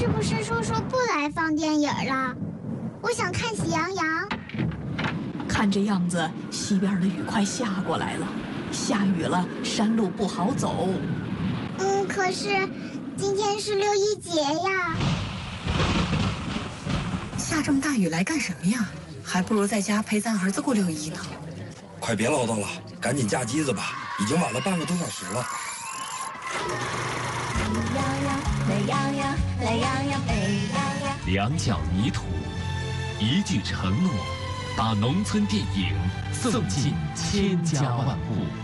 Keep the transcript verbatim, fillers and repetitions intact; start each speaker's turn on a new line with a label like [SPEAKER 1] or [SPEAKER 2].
[SPEAKER 1] 是不是叔叔不来放电影了？我想看《喜羊羊》。
[SPEAKER 2] 看这样子，西边的雨快下过来了，下雨了，山路不好走。
[SPEAKER 1] 嗯，可是今天是六一节呀。
[SPEAKER 3] 下这么大雨来干什么呀？还不如在家陪咱儿子过六一呢。
[SPEAKER 4] 快别唠叨了，赶紧架机子吧，已经晚了半个多小时了。
[SPEAKER 5] 喜羊羊，美羊羊，懒羊羊，美羊羊。
[SPEAKER 6] 两脚泥土，一句承诺，把农村电影送进千家万户。